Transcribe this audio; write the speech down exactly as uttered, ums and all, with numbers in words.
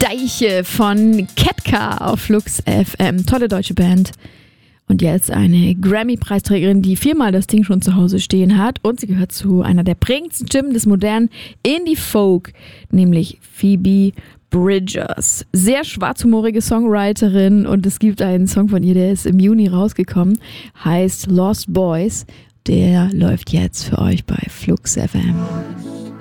Deiche von Ketka auf Flux F M. Tolle deutsche Band. Und jetzt eine Grammy-Preisträgerin, die viermal das Ding schon zu Hause stehen hat. Und sie gehört zu einer der prägendsten Stimmen des modernen Indie-Folk, nämlich Phoebe Bridgers. Sehr schwarzhumorige Songwriterin und es gibt einen Song von ihr, der ist im Juni rausgekommen, heißt Lost Boys. Der läuft jetzt für euch bei Flux F M.